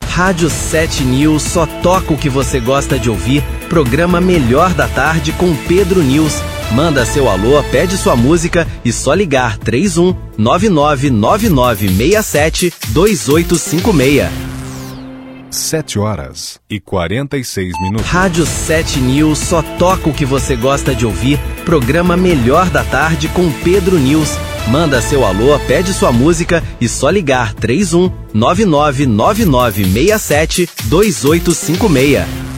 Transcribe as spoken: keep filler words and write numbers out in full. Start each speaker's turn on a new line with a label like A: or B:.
A: Rádio sete News só toca o que você gosta de ouvir. Programa Melhor da Tarde com Pedro News. Manda seu alô, pede sua música e só ligar três um nove nove nove nove seis sete dois oito cinco seis.
B: Sete horas e quarenta e seis minutos.
A: Rádio sete News só toca o que você gosta de ouvir. Programa Melhor da Tarde com Pedro News. Manda seu alô, pede sua música e só ligar três um nove nove nove nove seis sete dois oito cinco seis.